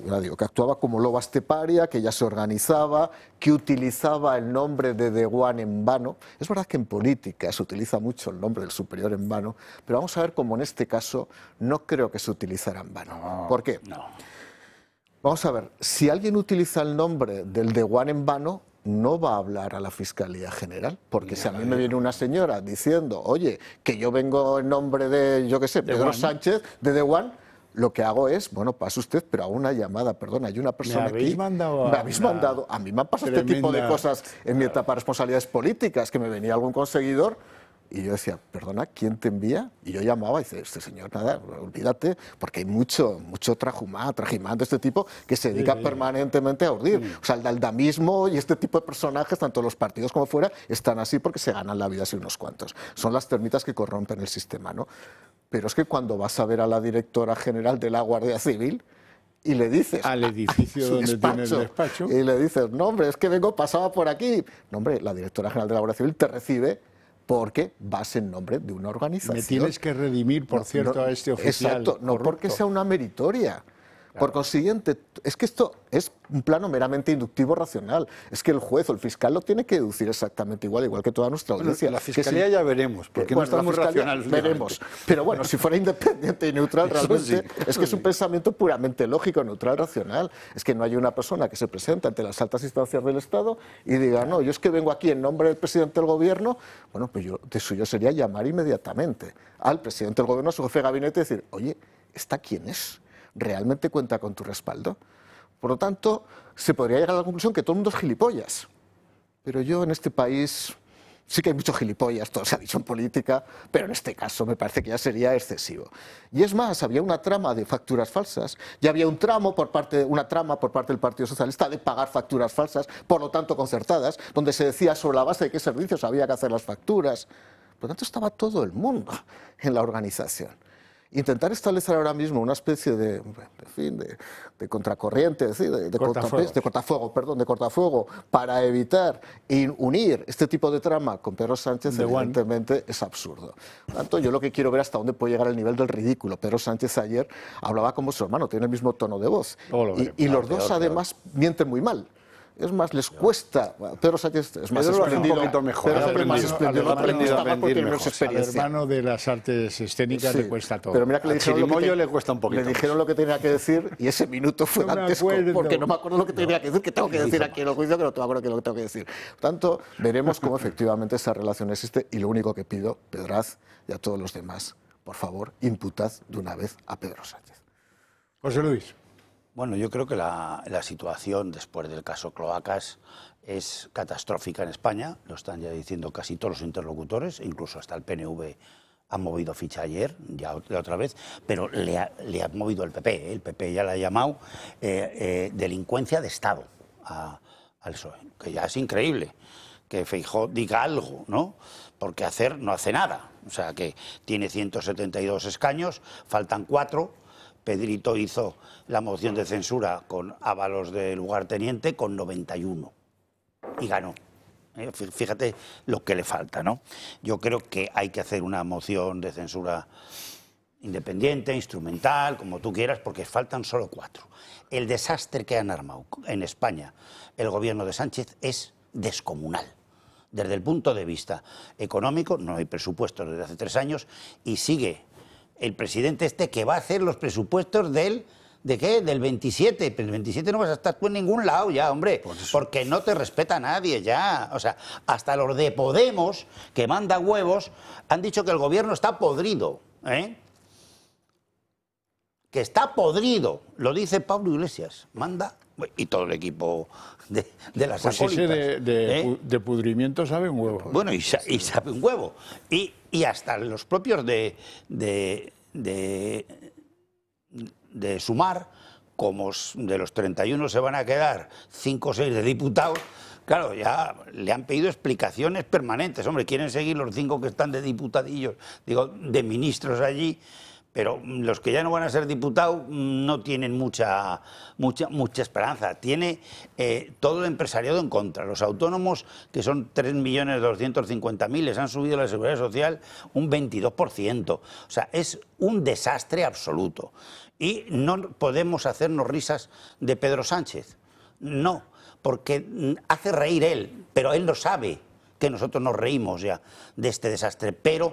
ya digo, que actuaba como loba esteparia, que ya se organizaba, que utilizaba el nombre de Dewan en vano. Es verdad que en política se utiliza mucho el nombre del superior en vano, pero vamos a ver cómo en este caso no creo que se utilizara en vano. ¿Por qué? No. Vamos a ver, si alguien utiliza el nombre del Dewan en vano, no va a hablar a la Fiscalía General, porque si a mí me viene una señora diciendo, oye, que yo vengo en nombre de, yo qué sé, Pedro Sánchez, de Dewan, lo que hago es, bueno, pase usted, pero hago una llamada, perdona, hay una persona aquí. Me habéis mandado, a mí me han pasado este tipo de cosas en mi etapa de responsabilidades políticas, que me venía algún conseguidor y yo decía, perdona, ¿quién te envía? Y yo llamaba y dice, este señor, nada, olvídate, porque hay mucho trajimán de este tipo que se dedica permanentemente a urdir. O sea, el daldamismo y este tipo de personajes, tanto los partidos como fuera, están así porque se ganan la vida así unos cuantos. Son las termitas que corrompen el sistema, ¿no? Pero es que cuando vas a ver a la directora general de la Guardia Civil y le dices al edificio donde tiene el despacho y le dices, no hombre, es que pasaba por aquí. No hombre, la directora general de la Guardia Civil te recibe porque vas en nombre de una organización. Me tienes que redimir, por cierto, a este oficial. Exacto, no porque sea una meritoria. Claro. Por consiguiente, es que esto es un plano meramente inductivo racional. Es que el juez o el fiscal lo tiene que deducir exactamente igual que toda nuestra audiencia. La fiscalía ya veremos, porque no está muy racional. Veremos. Pero bueno, si fuera independiente y neutral realmente, es que es un pensamiento puramente lógico, neutral, racional. Es que no hay una persona que se presente ante las altas instancias del Estado y diga, no, yo es que vengo aquí en nombre del presidente del gobierno. Bueno, pues yo de suyo sería llamar inmediatamente al presidente del gobierno, a su jefe de gabinete y decir, oye, ¿esta quién es? ¿Realmente cuenta con tu respaldo? Por lo tanto, se podría llegar a la conclusión que todo el mundo es gilipollas. Pero yo en este país sí que hay muchos gilipollas, todo se ha dicho en política, pero en este caso me parece que ya sería excesivo. Y es más, había una trama de facturas falsas, ya había una trama por parte del Partido Socialista de pagar facturas falsas, por lo tanto concertadas, donde se decía sobre la base de qué servicios había que hacer las facturas. Por lo tanto, estaba todo el mundo en la organización. Intentar establecer ahora mismo una especie de contracorriente, de cortafuego, para evitar unir este tipo de trama con Pedro Sánchez, evidentemente es absurdo. Por lo tanto, yo lo que quiero ver hasta dónde puede llegar el nivel del ridículo. Pedro Sánchez ayer hablaba como su hermano, tiene el mismo tono de voz. Y los dos además mienten muy mal. Es más, les cuesta. Pedro Sánchez es más espléndido. Un poquito mejor. Pedro es más espléndido. Al hermano de las artes escénicas le cuesta todo. Pero mira que le dijeron le cuesta un poquito. Le dijeron lo que tenía que decir y ese minuto fue dantesco, porque no me acuerdo lo que tenía que decir, que tengo que decir aquí en el juicio, que no me acuerdo qué es lo que tengo que decir. Por tanto, veremos cómo efectivamente esa relación existe y lo único que pido, Pedraz y a todos los demás, por favor, imputad de una vez a Pedro Sánchez. José Luis. Bueno, yo creo que la situación después del caso Cloacas es catastrófica en España, lo están ya diciendo casi todos los interlocutores, incluso hasta el PNV ha movido ficha ayer, ya otra vez, pero le ha movido el PP, el PP ya le ha llamado delincuencia de Estado al PSOE, que ya es increíble que Feijóo diga algo, ¿no? Porque no hace nada, o sea que tiene 172 escaños, faltan 4. Pedrito hizo la moción de censura con Ábalos de lugarteniente con 91 y ganó. Fíjate lo que le falta, ¿no? Yo creo que hay que hacer una moción de censura independiente, instrumental, como tú quieras, porque faltan solo 4. El desastre que han armado en España el gobierno de Sánchez es descomunal. Desde el punto de vista económico, no hay presupuestos desde hace 3 años y sigue el presidente que va a hacer los presupuestos ¿de qué? Del 27. Pero el 27 no vas a estar tú en ningún lado ya, hombre, porque no te respeta nadie ya. O sea, hasta los de Podemos, que manda huevos, han dicho que el gobierno está podrido, ¿eh? Que está podrido, lo dice Pablo Iglesias, manda, y todo el equipo de las acólitas. Ese de pudrimiento sabe un huevo. Bueno, y sabe un huevo. Y hasta los propios de Sumar, como de los 31 se van a quedar 5 o 6 de diputados, claro, ya le han pedido explicaciones permanentes. Hombre, quieren seguir los 5 que están de diputadillos, digo, de ministros allí, pero los que ya no van a ser diputados no tienen mucha esperanza. Tiene todo el empresariado en contra. Los autónomos, que son 3.250.000, les han subido la seguridad social un 22%. O sea, es un desastre absoluto. Y no podemos hacernos risas de Pedro Sánchez. No, porque hace reír él, pero él lo sabe que nosotros nos reímos ya de este desastre. Pero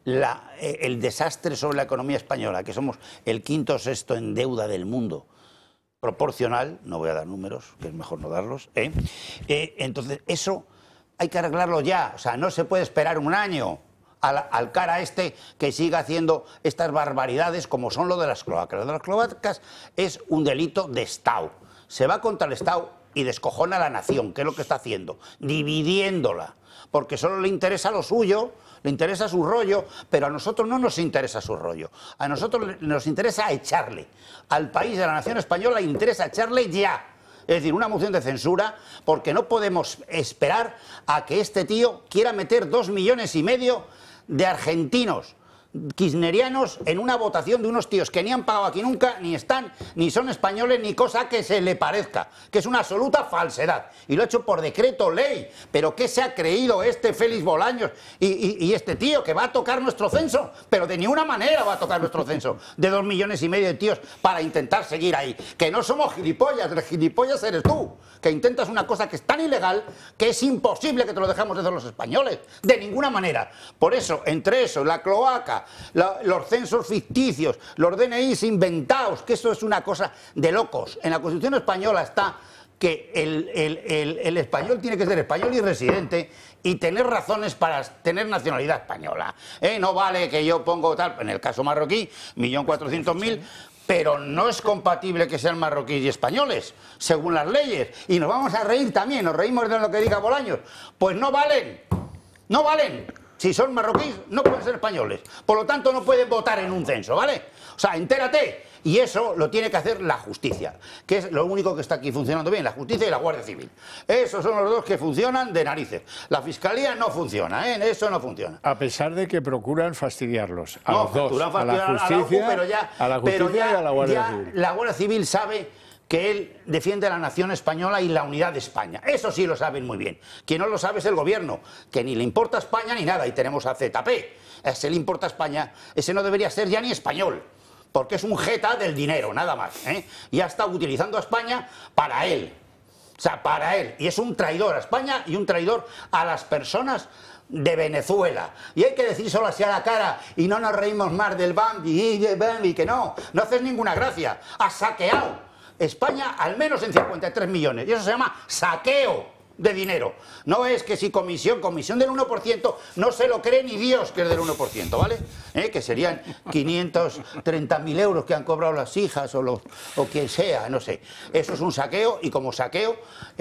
el desastre sobre la economía española, que somos el quinto o sexto en deuda del mundo, proporcional, no voy a dar números, que es mejor no darlos, entonces eso hay que arreglarlo ya, o sea, no se puede esperar un año al cara que siga haciendo estas barbaridades como son lo de las cloacas. Lo de las cloacas es un delito de Estado, se va contra el Estado y descojona a la nación, que es lo que está haciendo, dividiéndola, porque solo le interesa lo suyo, le interesa su rollo, pero a nosotros no nos interesa su rollo. A nosotros nos interesa echarle. Al país, a la nación española, le interesa echarle ya. Es decir, una moción de censura, porque no podemos esperar a que este tío quiera meter 2,5 millones de argentinos kirchnerianos en una votación de unos tíos que ni han pagado aquí nunca, ni están, ni son españoles, ni cosa que se le parezca, que es una absoluta falsedad. Y lo ha hecho por decreto ley. ¿Pero qué se ha creído este Félix Bolaños y este tío que va a tocar nuestro censo? Pero de ninguna manera va a tocar nuestro censo de 2,5 millones de tíos para intentar seguir ahí. Que no somos gilipollas, el gilipollas eres tú, que intentas una cosa que es tan ilegal que es imposible que te lo dejemos de hacer los españoles. De ninguna manera. Por eso, entre eso, la cloaca, los censos ficticios, los DNIs inventados, que eso es una cosa de locos. En la Constitución española está que el español tiene que ser español y residente y tener razones para tener nacionalidad española. No vale que yo pongo tal, en el caso marroquí, 1.400.000, pero no es compatible que sean marroquíes y españoles, según las leyes. Y nos vamos a reír también, nos reímos de lo que diga Bolaños. Pues no valen, no valen. Si son marroquíes, no pueden ser españoles. Por lo tanto, no pueden votar en un censo, ¿vale? O sea, entérate. Y eso lo tiene que hacer la justicia, que es lo único que está aquí funcionando bien, la justicia y la Guardia Civil. Esos son los dos que funcionan de narices. La Fiscalía no funciona, eso no funciona. A pesar de que procuran fastidiarlos, a los dos, a la justicia, y a la Guardia Civil. La Guardia Civil sabe que él defiende a la nación española y la unidad de España. Eso sí lo saben muy bien. Quien no lo sabe es el gobierno, que ni le importa España ni nada. Y tenemos a ZP. A ese le importa España. Ese no debería ser ya ni español, porque es un jeta del dinero, nada más. Y ha estado utilizando a España para él. O sea, para él. Y es un traidor a España y un traidor a las personas de Venezuela. Y hay que decírselo así a la cara y no nos reímos más del Bambi, que no haces ninguna gracia. Has saqueado España al menos en 53 millones. Y eso se llama saqueo de dinero. No es que si comisión del 1%, no se lo cree ni Dios que es del 1%, ¿vale? Que serían 530.000 euros que han cobrado las hijas o quien sea, no sé. Eso es un saqueo y como saqueo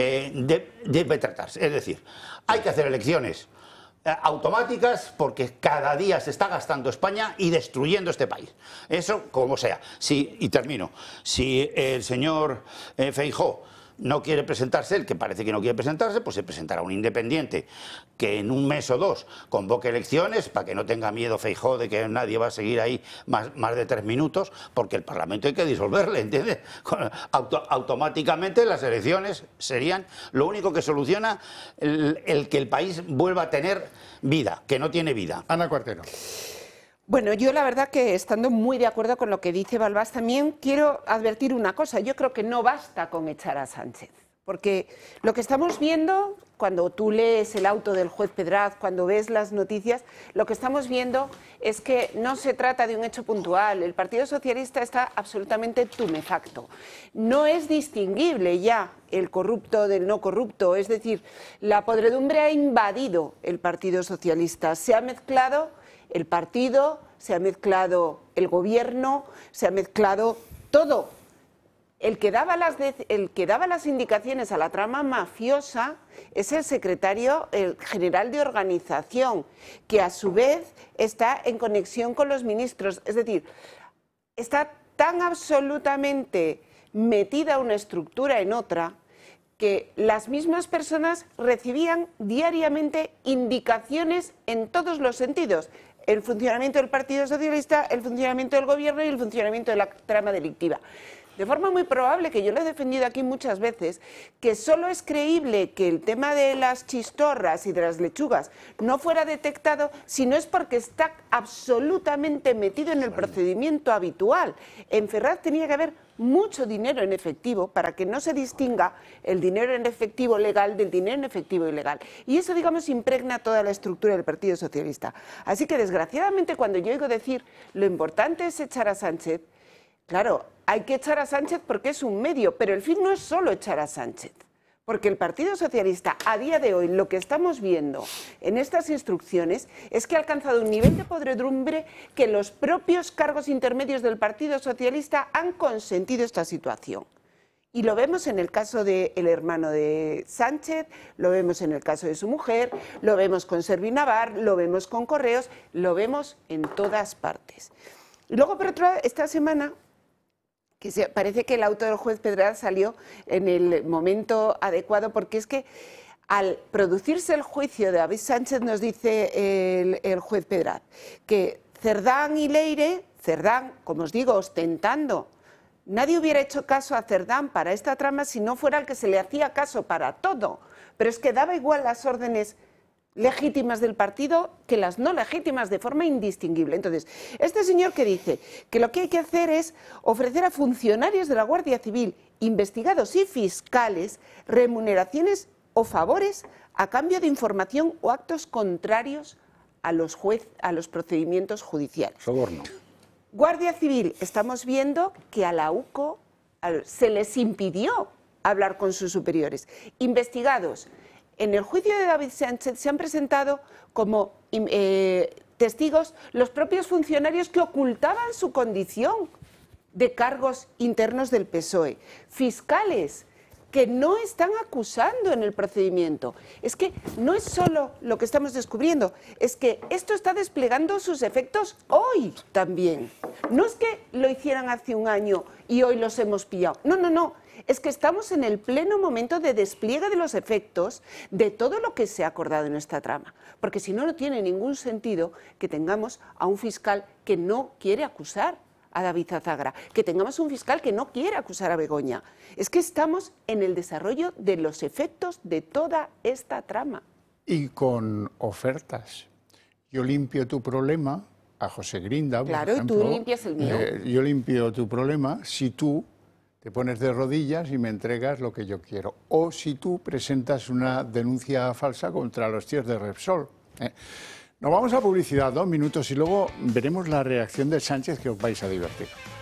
debe tratarse. Es decir, hay que hacer elecciones automáticas porque cada día se está gastando España y destruyendo este país. Eso como sea. Y termino. Si el señor Feijóo no quiere presentarse, el que parece que no quiere presentarse, pues se presentará un independiente que en un mes o dos convoque elecciones para que no tenga miedo Feijóo de que nadie va a seguir ahí más de 3 minutos, porque el Parlamento hay que disolverle, ¿entiendes? Automáticamente las elecciones serían lo único que soluciona el que el país vuelva a tener vida, que no tiene vida. Ana Cuartero. Bueno, yo la verdad que estando muy de acuerdo con lo que dice Balbás, también quiero advertir una cosa. Yo creo que no basta con echar a Sánchez, porque lo que estamos viendo, cuando tú lees el auto del juez Pedraz, cuando ves las noticias, lo que estamos viendo es que no se trata de un hecho puntual. El Partido Socialista está absolutamente tumefacto. No es distinguible ya el corrupto del no corrupto, es decir, la podredumbre ha invadido el Partido Socialista. Se ha mezclado el partido, se ha mezclado el gobierno, se ha mezclado todo. El que daba las indicaciones a la trama mafiosa es el secretario general de organización, que a su vez está en conexión con los ministros. Es decir, está tan absolutamente metida una estructura en otra que las mismas personas recibían diariamente indicaciones en todos los sentidos. El funcionamiento del Partido Socialista, el funcionamiento del gobierno y el funcionamiento de la trama delictiva. de forma muy probable, que yo lo he defendido aquí muchas veces, que solo es creíble que el tema de las chistorras y de las lechugas no fuera detectado si no es porque está absolutamente metido en el procedimiento habitual. En Ferraz tenía que haber mucho dinero en efectivo para que no se distinga el dinero en efectivo legal del dinero en efectivo ilegal. Y eso, digamos, impregna toda la estructura del Partido Socialista. Así que, desgraciadamente, cuando yo oigo decir lo importante es echar a Sánchez, claro, hay que echar a Sánchez porque es un medio, pero el fin no es solo echar a Sánchez. Porque el Partido Socialista, a día de hoy, lo que estamos viendo en estas instrucciones es que ha alcanzado un nivel de podredumbre que los propios cargos intermedios del Partido Socialista han consentido esta situación. Y lo vemos en el caso del hermano de Sánchez, lo vemos en el caso de su mujer, lo vemos con Servinavar, lo vemos con Correos, lo vemos en todas partes. Y luego, por otro lado, esta semana, que parece que el auto del juez Pedraz salió en el momento adecuado, porque es que al producirse el juicio de David Sánchez, nos dice el juez Pedraz que Cerdán y Leire, Cerdán, como os digo, ostentando, nadie hubiera hecho caso a Cerdán para esta trama si no fuera el que se le hacía caso para todo, pero es que daba igual las órdenes legítimas del partido que las no legítimas, de forma indistinguible. Entonces, este señor que dice que lo que hay que hacer es ofrecer a funcionarios de la Guardia Civil, investigados y fiscales, remuneraciones o favores a cambio de información o actos contrarios a los procedimientos judiciales. Soborno. Guardia Civil, estamos viendo que a la UCO se les impidió hablar con sus superiores. Investigados. En el juicio de David Sánchez se han presentado como testigos los propios funcionarios que ocultaban su condición de cargos internos del PSOE, fiscales que no están acusando en el procedimiento. Es que no es solo lo que estamos descubriendo, es que esto está desplegando sus efectos hoy también. No es que lo hicieran hace un año y hoy los hemos pillado. No, no, no. Es que estamos en el pleno momento de despliegue de los efectos de todo lo que se ha acordado en esta trama. Porque si no, no tiene ningún sentido que tengamos a un fiscal que no quiere acusar a David Azagra, que tengamos un fiscal que no quiere acusar a Begoña. Es que estamos en el desarrollo de los efectos de toda esta trama. Y con ofertas. Yo limpio tu problema, a José Grinda, por ejemplo. Claro, y tú limpias el mío. Yo limpio tu problema si tú te pones de rodillas y me entregas lo que yo quiero. O si tú presentas una denuncia falsa contra los tíos de Repsol. Nos vamos a publicidad, 2 minutos, y luego veremos la reacción de Sánchez, que os vais a divertir.